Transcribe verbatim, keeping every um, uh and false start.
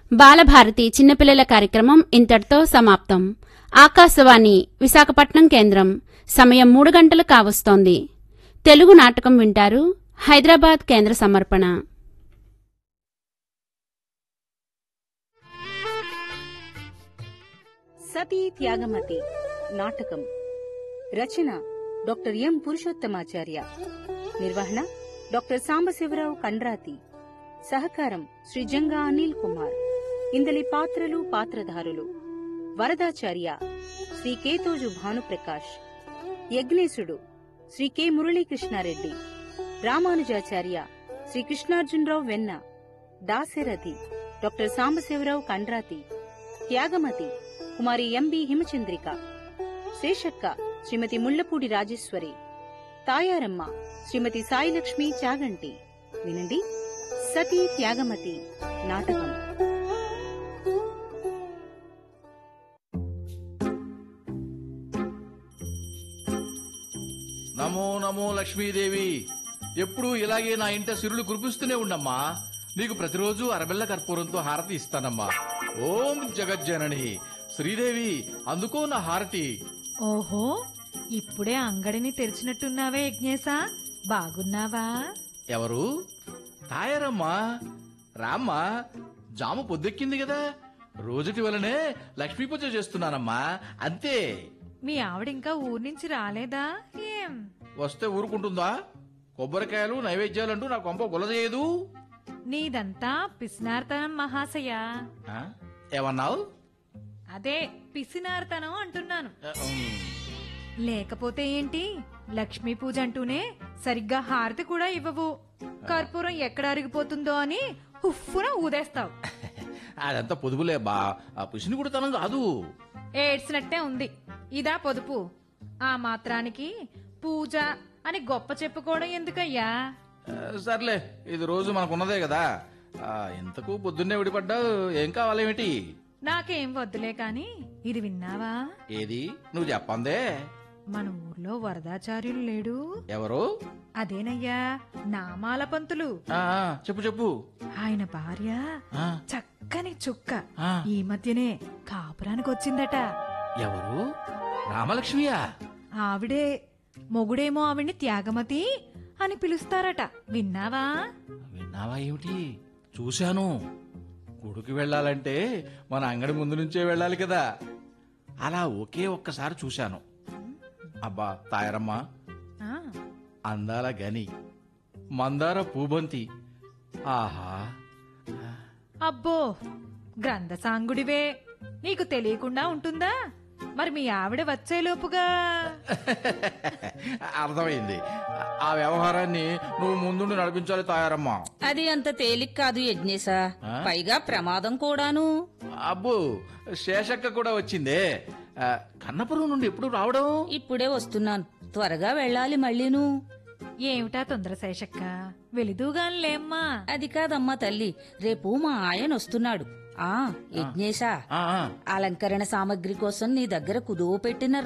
బాలభారతి చిన్నపిల్లల కార్యక్రమం ఇంతటితో సమాప్తం. ఆకాశవాణి విశాఖపట్నం కేంద్రం సమయం మూడు గంటలు కావస్తోంది. తెలుగు నాటకం వింటారు. హైదరాబాద్ కేంద్ర సమర్పణ. సతీ త్యాగమతి నాటకం. రచన డాక్టర్ ఎం పురుషోత్తమాచార్య. నిర్వహణ డాక్టర్ సాంబశివరావు కండ్రాతి. సహకారం శ్రీ జంగా అనిల్ కుమార్. ఇందలి పాత్రలు పాత్రధారులు: వరదాచార్య శ్రీ కేతోజు భానుప్రకాష్, యజ్ఞేశుడు శ్రీ కె మురళీకృష్ణారెడ్డి, రామానుజాచార్య శ్రీ కృష్ణార్జునరావు వెన్న, దాశరథి డాక్టర్ సాంబశివరావు కండ్రాతి, త్యాగమతి కుమారి ఎంబి హిమచంద్రిక, శేషక్క శ్రీమతి ముళ్లపూడి రాజేశ్వరి, తాయారమ్మ శ్రీమతి సాయిలక్ష్మి చాగంటి. వినండి, సతీ త్యాగమతి నాటకం. నమో నమో లక్ష్మీదేవి. ఎప్పుడూ ఇలాగే నా ఇంట సిరులు కురిపిస్తూనే ఉండమ్మా. నీకు ప్రతిరోజు అరబెల్ల కర్పూరంతో హారతి ఇస్తానమ్మా. ఓం జగజ్జనని శ్రీదేవి, అందుకో నా హారతి. ఓహో, ఇప్పుడే అంగడిని తెరిచినట్టున్నావే యజ్ఞేశా, బాగున్నావా? ఎవరు? తాయారమ్మా. రామ్మా, జాము పొద్దెక్కింది కదా, రోజుటి వలనే లక్ష్మీ పూజ చేస్తున్నానమ్మా, అంతే. మీ ఆవిడింకా ఊరి నుంచి రాలేదా? ఏం వస్తే ఊరుకుంటుందా? కొబ్బరికాయలు నైవేద్యాలంటూ నా కొంప గులజేయదు. నీదంతా పిసినార్తనం మహాశయ. ఆ? ఏమన్నావు? అదే పిసినార్తనం అంటున్నాను. లేకపోతే ఏంటి, లక్ష్మీ పూజ అంటూనే సరిగ్గా హారతి కూడా ఇవ్వవు. కర్పూరం ఎక్కడ అరిగిపోతుందో అని హుఫ్ఫున ఊదేస్తావు. అదంతా పొదుపులే బా, ఆ పిసిని కూడా తనం కాదు. ఏడ్చినట్టే ఉంది. ఇదా పొదుపు? ఆ మాత్రానికి పూజ అని గొప్ప చెప్పుకోవడం ఎందుకయ్యా? సర్లే, ఇది రోజు మనకున్నదే కదా. ఇంతకు పొద్దున్నే విడిపడ్డావు, ఏం కావాలేమిటి? నాకేం వద్దులే కాని ఇది విన్నావా? ఏది? నువ్వు చెప్పందే. మన ఊర్లో వరదాచార్యులు లేడు? ఎవరు? అదేనయ్యా, నామాల పంతులు. ఆ, చెప్పు చెప్పు. ఆయన భార్య ఆ, చక్కని చుక్క ఆ. ఈ మధ్యనే కాపురానికి వచ్చిందట. ఎవరు? రామలక్ష్మియా? ఆవిడే. మొగుడేమో ఆవిడ్ని త్యాగమతి అని పిలుస్తారట. విన్నావా? విన్నావా ఏమిటి? చూశాను. గుడికి వెళ్ళాలంటే మన అంగడి ముందు నుంచే వెళ్ళాలి కదా, అలా ఒకే ఒక్కసారి చూశాను. అబ్బా తాయారమ్మ, ఆ, అందాల గని, మందార పూబంతి, ఆహా. అబ్బో, గ్రంథసాంగుడివే, నీకు తెలియకుండా ఉంటుందా? మరి మీ ఆవిడ వచ్చేలోపుగా అర్థమైంది. ఆ వ్యవహారాన్ని నువ్వు ముందుండి నడిపించాలి తాయారమ్మ. అది అంత తేలిక కాదు యజ్ఞేశా, ఆ? పైగా ప్రమాదం కూడాను. అబ్బో, శేషక్క కూడా వచ్చిందే. ఆ, కన్నపురం నుండి ఎప్పుడు రావడం? ఇప్పుడే వస్తున్నాను, త్వరగా వెళ్ళాలి మళ్ళీను. ఏమిటా తొందర శేషక్క, వెలిదూగానిలేమ్మా. అది కాదమ్మా తల్లి, రేపు మా ఆయన వస్తున్నాడు. ఆ యజ్ఞేశా, ఆ, ఆ. అలంకరణ సామగ్రి కోసం నీ దగ్గర కుదువ పెట్టిన